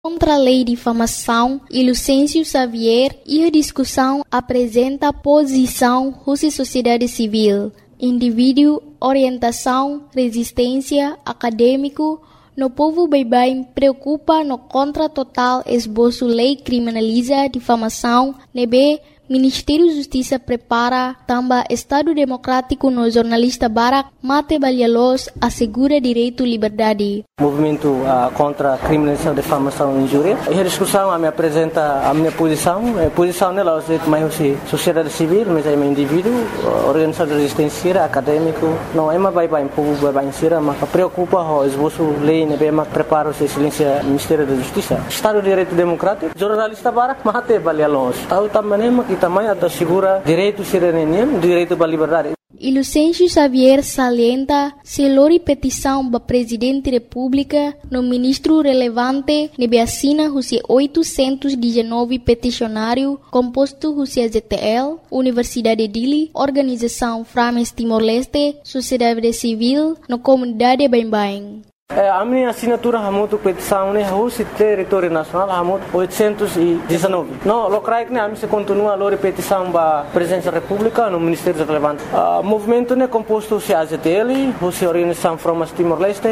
Contra a lei de difamação, Lucêncio Xavier e a discussão apresenta a posição da sociedade civil, indivíduo, orientação, resistência, acadêmico, no povo bem preocupa no contra total esboço lei criminaliza difamação, nebe Ministério da Justiça prepara também Estado Democrático no jornalista Barak Mate Balhalos assegura direito à liberdade. Movimento contra a criminalização, difamação e injúria. A discussão me apresenta a minha posição. A posição nela é mais sociedade civil, mas é um indivíduo, organização de resistência, acadêmico. Não é mais bem povo bem ser, mas preocupa o esboço lei, né, bem prepara o silêncio Ministério da Justiça. Estado de Direito Democrático, jornalista Barak Mate Balhalos. Tahu também que também assegura direito à cidadania, direito à liberdade. Lucêncio Xavier salienta se lori petição para presidente da República no ministro relevante nebe assina os 819 peticionário composto os ZTL, Universidade de Dili, Organização Frames Timor-Leste, Sociedade Civil, no comunidade Bem. A minha assinatura a petição é o território nacional 819. Não, locais que a se continua a petição para a presidência da República no Ministério relevante. O movimento é composto de AZTL, a Organização Frames Timor-Leste,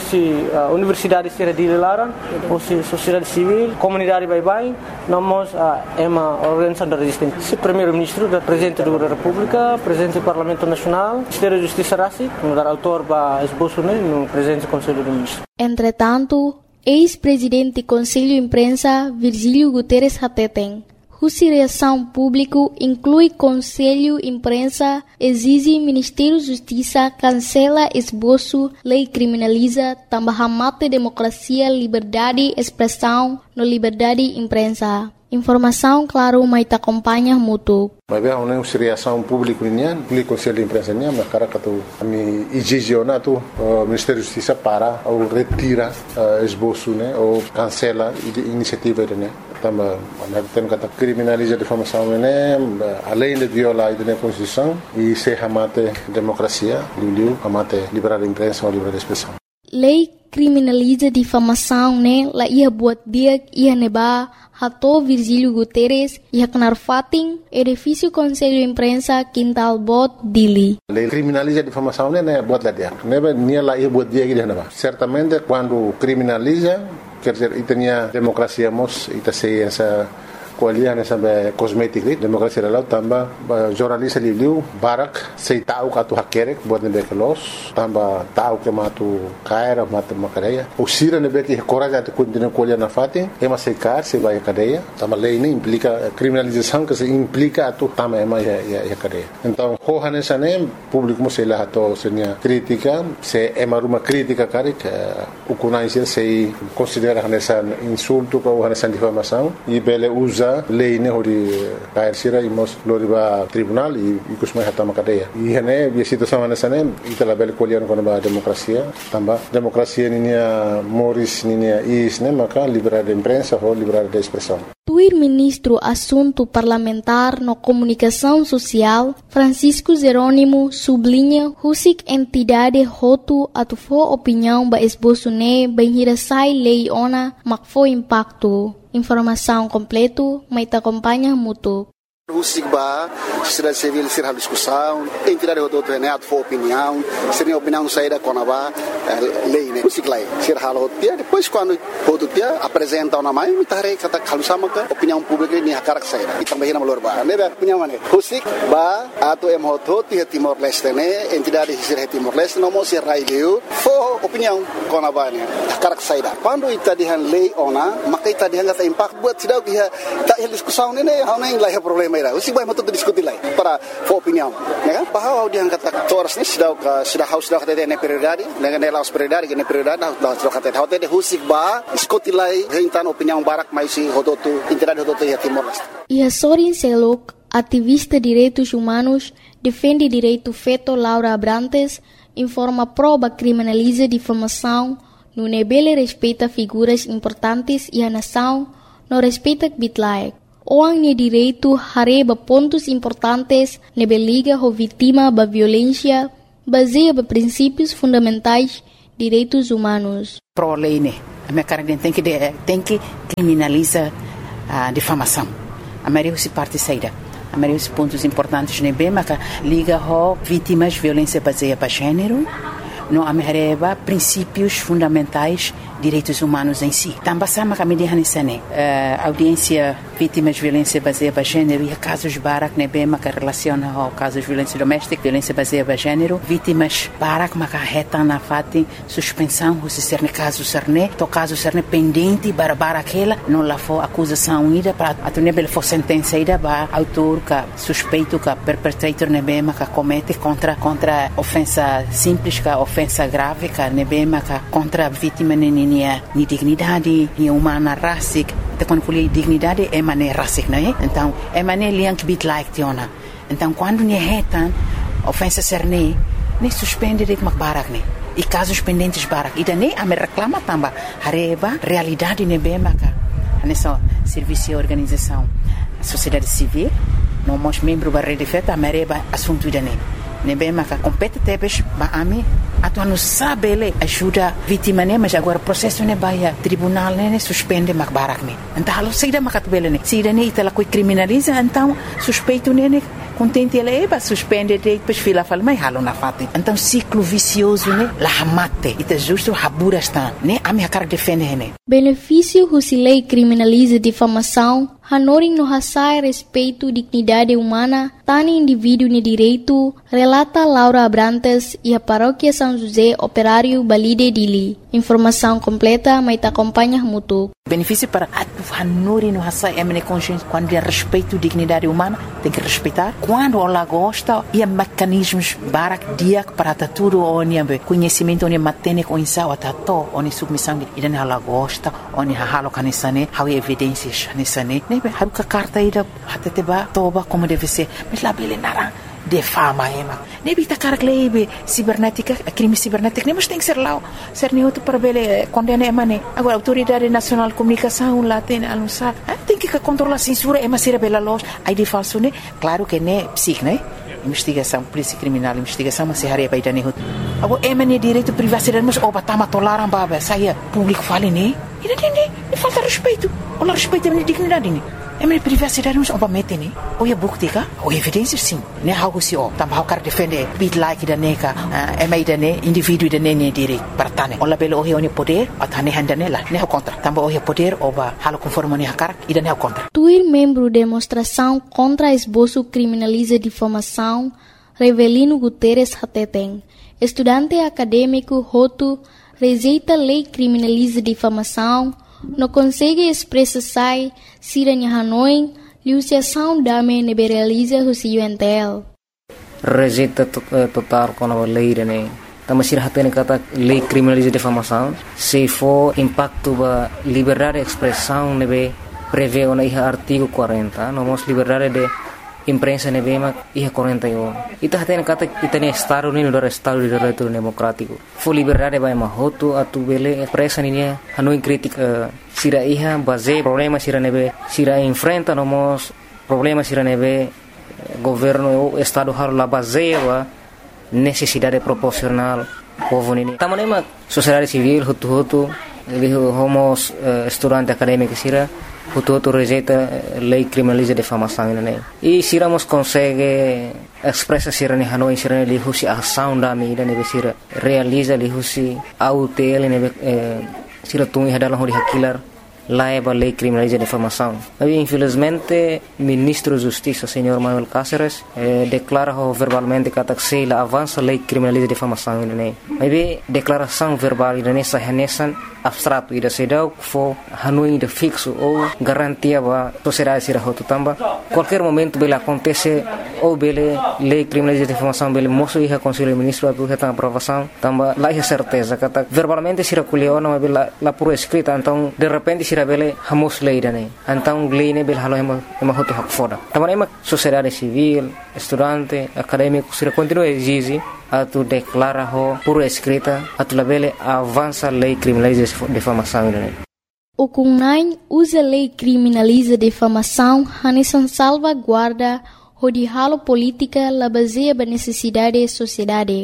a Universidade de Lara, a Sociedade Civil, Comunidade Bem, nós é uma organização da resistência. O primeiro-ministro, o presidente da República, presidente do Parlamento Nacional, Ministério da Justiça Rassi, o autor para esboço no presidente do Conselho do Entretanto, ex-presidente do Conselho de Imprensa, Virgílio Guterres Hateten, cuja reação pública inclui Conselho de Imprensa, exige Ministério da Justiça cancela esboço, lei criminaliza, também mata democracia, liberdade, expressão, no liberdade de imprensa. Informação, claro, mas acompanha mútuo. Mas bem, uma reação pública nian, o Conselho de Imprensa nian, mas cara que tu ami exigiona tu Ministério da Justiça para ou retira esboço, né, ou cancela iniciativa, né. Também tem que criminalizar a difamação, né, além de violar a Constituição e se amate democracia, amate liberdade de imprensa ou liberdade de expressão. Lei criminaliza difamação, né? La ia buat dia ia neba hato Virgílio Guterres ia kenar fating edifício Conselho de Imprensa Quintal Bot Dili. Lei criminaliza difamação, né? Buat lá dia. Neba nia la ia buat dia que neba. Certamente quando criminaliza, quer dizer, itania democracia mos ita ciência kualian sampai kosmetik demokrasi dalau tambah jornalis liu Barak sei tahu katu hakerek buat nebe kelos tambah tahu ke matu kaira matu makadeya usira nebe ki coragem de continuar kualian na fatin ema sei kar sei vai cadeia tambah lei ini implica criminalização que se implica atu tambah ema ya cadeia então hohane sane público mo sei lá ato senia crítica se ema ruma crítica karik ukunai sei considera nessa insulto ou nessa difamação e bele usa lei ne hori kair sira imos loriba tribunal e kusmai hatama cadeia e hene a situação nessa itala bel kolian kono ba democracia tamba democracia ninia moris ninia is ne maka liberdade de imprensa ou liberdade de expressão. Tuir ministro assunto parlamentar no comunicação social Francisco Jerônimo sublinha husik entidade hotu atufo opinião ba esboço ne benhirasai lei ona makfo impacto. Informação completo, mas acompanha mútuo. Husigba, sociedade civil ser discussão, entidade do treinado for opinião, seria opinião saída com a lei, né? Husiglai, ser halo dia, depois quando o dia apresenta uma mãe, mitare kata kalau sama ke opinião pública ni hakarak saída. E também na valor ba, né? Opinião mana? Husigba atau emhoto Timor Leste né? Entidade ser Timor Leste não mostra raio, for opinião com a ba né? Hakarak saída. Quando ita dihan lei ona, maka ita dihan kata impact buat sidau dia tak diskusão né? Hau nem lah problema. Usi vai mato diskuti lai para opinião, né? Bahwa dia angkat toras ni sudah kata ne prioridade, dengan nelas prioridade, ne prioridade sudah kata hotel de husik ba diskuti lai hentan opinião Barak mais si hodotu entidade hodotu ya Timor Leste. E Sorin Selok, ativista de direitos humanos, defende direito feto Laura Abrantes, informa prova criminaliza difamação, no nebele respeita figuras importantes e a nação, no respeita bitlaek. Orang ni direito hareba pontos importantes nebe liga ho vítima ba violência baseia ba princípios fundamentais direitos humanos. Pro lei ne A minha cara tem que criminalizar a difamação. A maioria se parte saída. A maioria dos pontos importantes nem bem, mas liga a vítimas de violência baseada para gênero, não amarreba princípios fundamentais direitos humanos em si. Também sama kami dihan isane audiência vítimas de violência baseada para gênero e casos barak ne bem que relaciona ao casos de violência doméstica, violência baseada para gênero, vítimas barak maka reta na fati suspensão se ser ne caso serne, to caso serne pendente para aquela não lá for acusação ida para atune bel for sentença ida ba autor ka suspeito ka perpetrator ne bem que comete contra ofensa simples ka ofensa grave ka ne bem que contra vítima ni dignidade, ni humana racic. Então quando falei dignidade é mané racic, não é? Então é mané liang bit like tiona. Então quando ni retan ofensa serne, nem suspende de barak ne. E casos pendentes barak. E daí a me reclama tamba hareba realidade ne bem maka. Nessa serviço e organização sociedade civil, não mos membro da rede feta a mereba assunto daí. Nebe maka competitebes ba ami atu anu sabele ajuda vítima ne mas agora processo ne baia tribunal ne suspende mak barak ne então halo seida makat bele ne seida ne itala coi criminaliza então suspeito ne contente ele eba suspende de depois fila fala mai halo na fati então ciclo vicioso ne la hamate ita justo habura está ne ami akar defende ne benefício se lei criminaliza difamação Hanoring no hasai respeito dignidade humana, tani indivíduo ni direito, relata Laura Abrantes e a paróquia São José Operário Balide Dili. Informação completa, mas te acompanha mútuo. Benefício para Hanoring no hasai emene consciência quando é respeito dignidade humana, tem que respeitar. Quando ela gosta, e há mecanismos barak diak para tudo onde conhecimento onde matene com insa ou tato onde submissão de ida ela gosta, onde halo canisane, há evidências canisane. Haruka carta ida hateteba toba como deve ser mas lá bele nara de fama ema nebi ta carglebe cibernética crime cibernético mas tem que ser lá ser neutro para bele condena emane agora autoridade nacional de comunicação lá tem anunciar tem que controlar a censura ema ser bela loja aí de falso né claro que né psic né investigação polícia criminal investigação mas se haria para idane agora emane direito privacidade mas obatama tolaram baba saia público fale né e falta respeito olha respeito a dignidade né é minha privacidade mas obamete né ou é buktika ou evidências sim né algo se ó também quer defender bit like da neca é mais da né indivíduo da né direito para tane olha belo o é poder atane handanela né o contra também o é poder oba halo conforme né cara e da né o contra Tuir membro demonstração contra esboço criminaliza difamação Revelino Guterres Hateteng estudante acadêmico Hotu rejeita lei criminaliza difamação, não consegue expressar siranya Hanoi, liuciação dame neberaliza o UNTL. Rejeita total com a lei, né? Estamos sirhatene kata lei criminaliza difamação, se for impacto ba liberdade de expressão nebe prevê na artigo 40, nomos liberdade de imprensa nebema ia 41. Ita hatene kata itane Estado ni do Estado de Direito Democrático. Fo liberdade vai mahoto atu bele expressa ni hanu crítica sira iha base problema sira nebe sira enfrenta nomos problema sira nebe governo o Estado har la base wa necessidade proporcional povo ni. Tamanema sociedade civil hutu homos estudante acadêmico sira Hutu rejeita lei criminaliza difamação né e siramos consegue expressa sira ne Hanoi sira ne husi ação da mi ne sira realiza li husi autel ne sira tungi hadalah hori hakilar laiba lei criminaliza difamação mas infelizmente ministro de justiça senhor Manuel Cáceres declara verbalmente que a avança lei criminaliza difamação né mas declaração verbal ne sahanesan abstrato ida sedau fo Hanoi de fixo ou garantia ba sociedade sira hotu tamba qualquer momento bela acontece ou bele lei criminaliza difamação bele moço ia conselho ministro atu reta aprovação tamba lá é certeza kata verbalmente sira kuliona mas bela la por escrita então de repente sira bele hamos lei dane então lei ne bele halo ema hotu hak foda tamba ema sociedade civil estudante acadêmico sira continua exige atu declara ho por escrita atu labele avança lei criminaliza difamação né O CUNAI usa lei criminaliza difamação hanesan salvaguarda o de halo política la baseia ba necessidade sociedade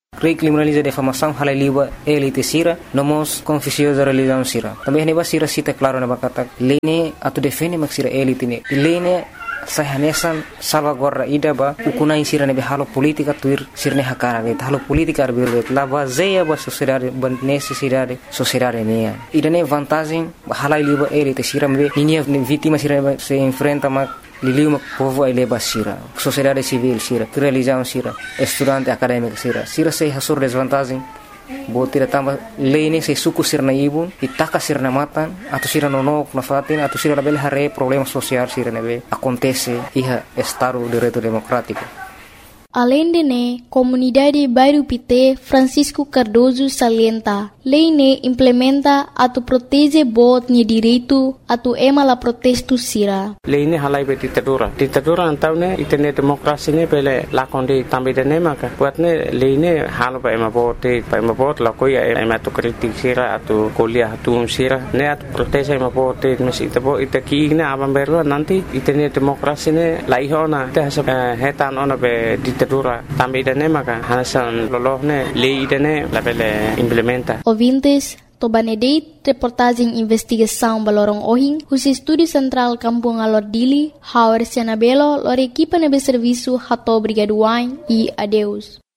Criminaliza defamação halai liba elite sira nomos confusiosa religião sira também neba sira cita claro neba kata lene atu defende mak sira elite ne lene sahanesan salvaguarda ida ba ukunai sira nebe halo politika tuir sirne hakara ne halo politika arbirde la baseia ba sociedade ban necessidade sociedade ne ida ne vantagem halai liba elite sira me ninia vítima sira se enfrenta mak liliu povo ai leba sira sociedade civil sira religião sira estudante acadêmico sira se hasur desvantagem botira tamba lene se suku sirna ibun itaka sirna matan atau sira nonok na fatin atau sira label hare problema sosial sira nebe acontece iha estado direito democrático. Além de ne, comunidade Bairro Pité Francisco Cardoso salienta, lei ne implementa atu protege bot ni direito atu ema la protesto sira. Lei ne halai be ditadura antau ne itene demokrasi ne pele lakonde tambe de ne maka buat ne lei ne halo ba ema bot la koya ema tu kritik sira atu kuliah atu sira ne atu protege ema bot mes ita ki ne abam berwa nanti itene demokrasi ne laihona te hetan ona be ditadura também da maka hanasan lolohne lei idane labele implementa. Ouvintes, Tobanedeit, reportagem investigação Balorong Ohing, os estúdio central Kampung Alordili, Hauer Senabelo, lor equipa nebe serviço Hato Brigaduain e adeus.